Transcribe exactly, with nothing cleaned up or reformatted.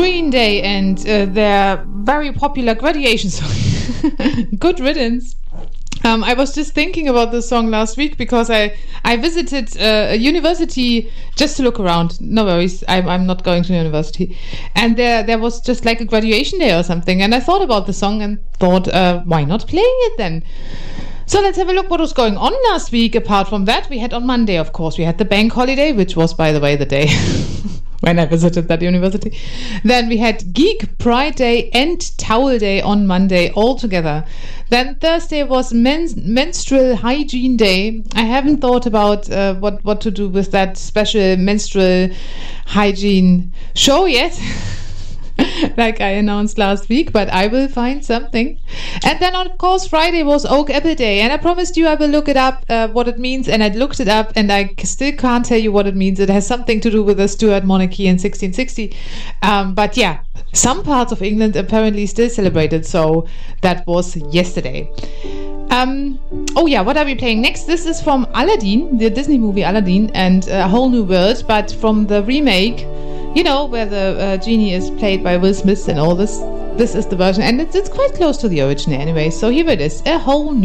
Green Day and uh, their very popular Graduation song. Good riddance. Um, I was just thinking about this song last week because I, I visited uh, a university just to look around. No worries, I'm, I'm not going to university. And there there was just like a graduation day or something. And I thought about the song and thought, uh, why not playing it then? So let's have a look what was going on last week. Apart from that, we had on Monday, of course, we had the bank holiday, which was, by the way, the day when I visited that university. Then we had Geek Pride Day and Towel Day on Monday all together. Then Thursday was men's Menstrual Hygiene Day. I haven't thought about uh, what, what to do with that special menstrual hygiene show yet. Like I announced last week, but I will find something. And then, of course, Friday was Oak Apple Day, and I promised you I will look it up, uh, what it means, and I looked it up, and I still can't tell you what it means. It has something to do with the Stuart monarchy in sixteen sixty. Um, but yeah, some parts of England apparently still celebrated, so that was yesterday. Um, oh yeah, what are we playing next? This is from Aladdin, the Disney movie Aladdin, and A Whole New World, but from the remake. You know, where the uh, genie is played by Will Smith and all this. This is the version, and it's, it's quite close to the original anyway. So here it is, A Whole New